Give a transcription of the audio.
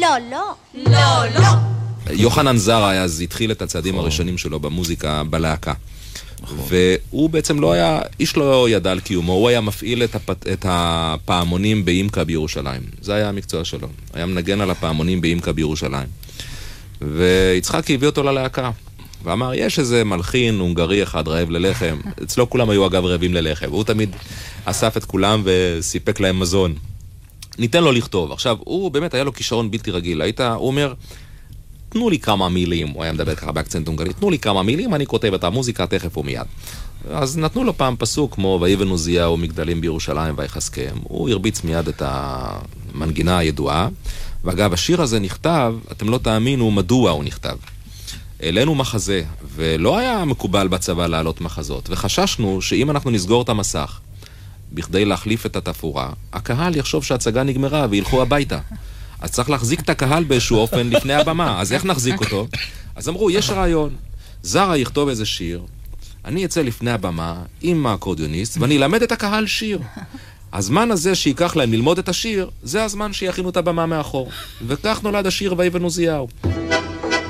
לא, לא. לא, לא. יוחנן זרה אז התחיל את הצעדים הראשונים שלו במוזיקה, בלהקה. והוא בעצם לא היה, איש לא ידע על קיומו, הוא היה מפעיל את הפעמונים באימקה בירושלים. זה היה המקצוע שלו. היה מנגן על הפעמונים באימקה בירושלים. ויצחקי הביא אותו ללהקה. ואמר, יש איזה מלחין הונגרי אחד רעב ללחם. אצלו כולם היו אגב רעבים ללחם. והוא תמיד אסף את כולם וסיפק להם מזון. ניתן לו לכתוב. עכשיו, הוא באמת היה לו כישרון בלתי רגיל. הוא אומר, תנו לי כמה מילים, הוא היה מדבר ככה באקצנט הונגרי, תנו לי כמה מילים, אני כותב את המוזיקה תכף ומיד. אז נתנו לו פעם פסוק כמו ויבן עוזיהו מגדלים בירושלים ויחזקאל. הוא הרביץ מיד את המנגינה הידועה. ואגב, השיר הזה נכתב, אתם לא תאמינו מדוע הוא נכתב. אלינו מחזה, ולא היה מקובל בצבא לעלות מחזות, וחששנו שאם אנחנו נסגור את המסך בכדי להחליף את התפאורה, הקהל יחשוב שההצגה נגמרה וילכו הביתה. אז צריך להחזיק את הקהל באיזשהו אופן לפני הבמה. אז איך נחזיק אותו? אז אמרו, יש רעיון. זרה יכתוב איזה שיר, אני אצא לפני הבמה עם האקורדיוניסט, ואני אלמד את הקהל שיר. הזמן הזה שיקח להם ללמוד את השיר, זה הזמן שיכינו את הבמה מאחור. וכך נולד השיר ויבן עוזיהו.